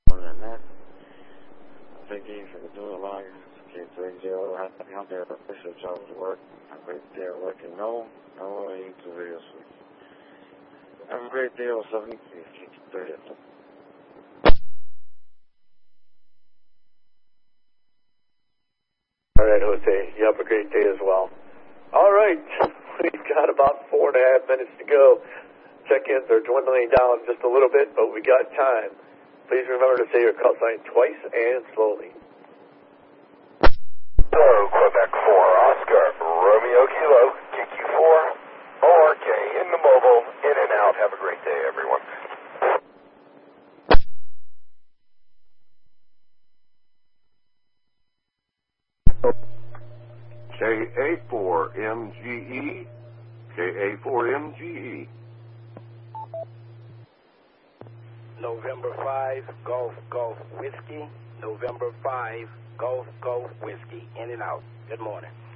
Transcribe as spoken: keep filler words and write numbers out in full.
More than that, thank you for the dual line. K three zero, happy on their official job to work. Have a great day at work and no, no way to video switch. Have a great day, oh seven, thirty. All right, Jose, you have a great day as well. All right, we've got about four and a half minutes to go. Check-ins are dwindling down just a little bit, but we got time. Please remember to say your call sign twice and slowly. Hello, Quebec four, Oscar, Romeo Kilo, K Q four, O R K, in the mobile, in and out. Have a great day, everyone. K A four M G E, K A four M G E. November five, Golf, Golf, Whiskey. November five, Golf, Golf, Whiskey. In and out. Good morning.